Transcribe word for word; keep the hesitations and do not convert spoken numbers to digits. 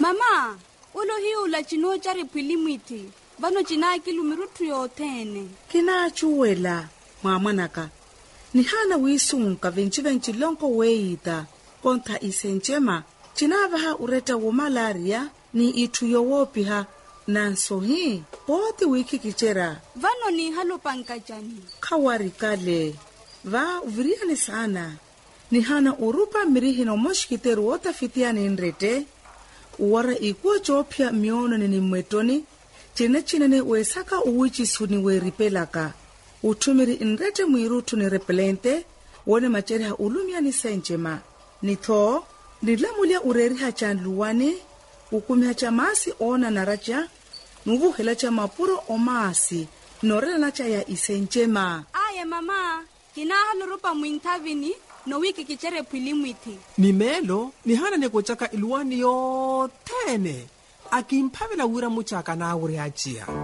Mama, ulo hi ula chino chari pilimiti. Bano china kilumirutu yotene. Kina chuwela, mwamanaka. Ni hana wisunga venchi venchi lonko weita. Konta isenjema. China vaha ureta wo malaria ni itu yowopiha. Nanso hii, poti wiki kichera. Vano ni halo pankajani. Kawari kale. Va uviriani sana. Ni hana urupa mirihi no moshkiteru wota fitiani nrete. Uwara ikuwa chopia miono ni mwetoni. Chine chine ni wesaka uwichi suni weripelaka. Utumiri nrete mwirutu ni repelente. Wone macheri ha ulumia ni senjema. Ni to, nilamulia ureri ha chanluwani. Ukumi hacha maasi ona naracha. Nuvu helacha mapuro o maasi. Norela nacha ya isenjema. Aye mama, kina halo rupa mwintavini. No wiki kichere pilimwiti. Ni melo, ni hana neko chaka iluwani yo tene. Akimpavela wira muchaka na uri hachia.